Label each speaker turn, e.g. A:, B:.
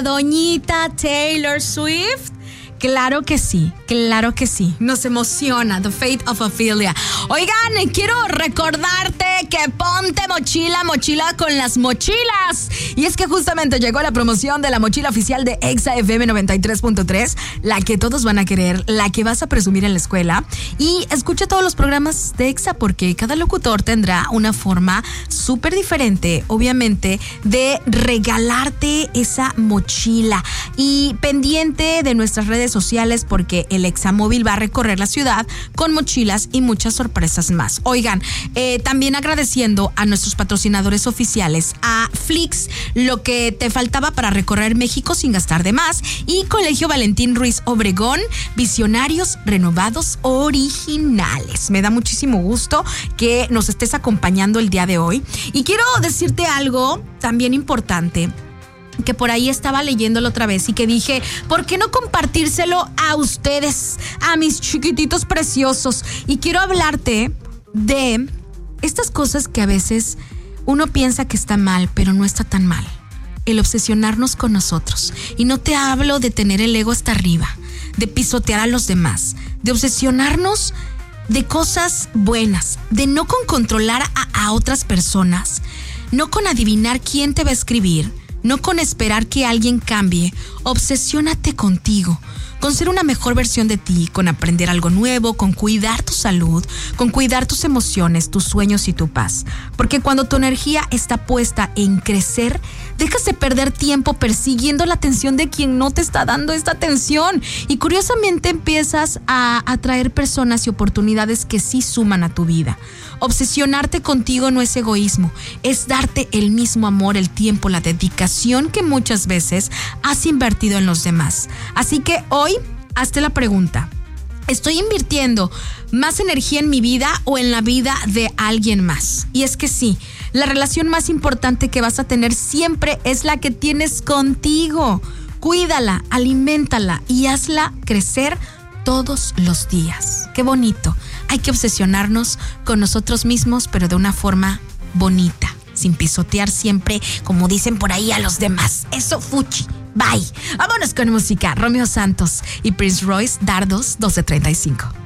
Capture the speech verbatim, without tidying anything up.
A: Doñita Taylor Swift. Claro que sí, claro que sí. Nos emociona The Fate of Ophelia. Oigan, quiero recordarte que ponte mochila, mochila con las mochilas. Y es que justamente llegó la promoción de la mochila oficial de Exa F M noventa y tres punto tres, la que todos van a querer, la que vas a presumir en la escuela. Y escucha todos los programas de Exa porque cada locutor tendrá una forma súper diferente, obviamente, de regalarte esa mochila. Y pendiente de nuestras redes sociales porque el Examóvil va a recorrer la ciudad con mochilas y muchas sorpresas más. Oigan, eh, también agradeciendo a nuestros patrocinadores oficiales, a Flix, lo que te faltaba para recorrer México sin gastar de más, y Colegio Valentín Ruiz Obregón, visionarios, renovados, originales. Me da muchísimo gusto que nos estés acompañando el día de hoy. Y quiero decirte algo también importante, que por ahí estaba leyéndolo otra vez y que dije, ¿por qué no compartírselo a ustedes, a mis chiquititos preciosos? Y quiero hablarte de estas cosas que a veces uno piensa que está mal, pero no está tan mal. El obsesionarnos con nosotros. Y no te hablo de tener el ego hasta arriba, de pisotear a los demás, de obsesionarnos de cosas buenas, de no con controlar a, a otras personas, no con adivinar quién te va a escribir, no con esperar que alguien cambie. Obsesiónate contigo, con ser una mejor versión de ti, con aprender algo nuevo, con cuidar tu salud, con cuidar tus emociones, tus sueños y tu paz. Porque cuando tu energía está puesta en crecer, dejas de perder tiempo persiguiendo la atención de quien no te está dando esta atención. Y curiosamente empiezas a atraer personas y oportunidades que sí suman a tu vida. Obsesionarte contigo no es egoísmo, es darte el mismo amor, el tiempo, la dedicación que muchas veces has invertido en los demás. Así que hoy, hazte la pregunta: ¿estoy invirtiendo más energía en mi vida o en la vida de alguien más? Y es que sí, la relación más importante que vas a tener siempre es la que tienes contigo. Cuídala, aliméntala y hazla crecer todos los días. Qué bonito. Hay que obsesionarnos con nosotros mismos, pero de una forma bonita, sin pisotear siempre, como dicen por ahí, a los demás. Eso, fuchi. Bye. Vámonos con música. Romeo Santos y Prince Royce, Dardos doce treinta y cinco.